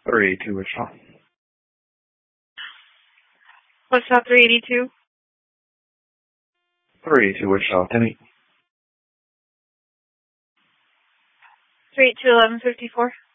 382 Wichita. What's up, 382? 382 Wichita, Timmy. 382 1154.